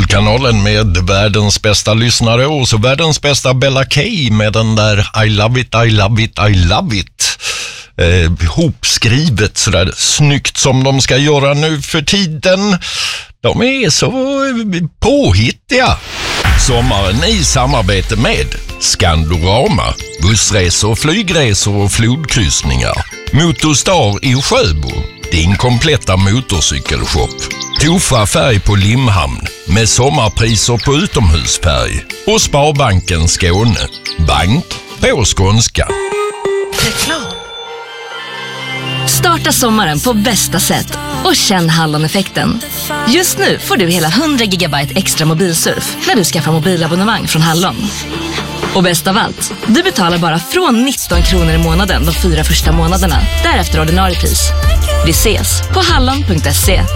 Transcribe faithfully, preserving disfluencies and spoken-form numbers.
Poolkanalen med världens bästa lyssnare och så världens bästa Bella K med den där I love it, I love it, I love it. Eh, hopskrivet sådär snyggt som de ska göra nu för tiden. De är så påhittiga. Sommaren i samarbete med Skandorama, bussresor, flygresor och flodkryssningar. Motorstar i Sjöbo, din kompletta motorcykelshop. Tofa färg på Limhamn med sommarpriser på utomhusfärg. Och Sparbanken Skåne, bank på skånska. Reklam. Starta sommaren på bästa sätt och känn Hallon-effekten. Just nu får du hela hundra gigabyte extra mobilsurf när du skaffar mobilabonnemang från Hallon. Och bäst av allt, du betalar bara från nitton kronor i månaden de fyra första månaderna. Därefter ordinarie pris. Vi ses på hallon punkt se.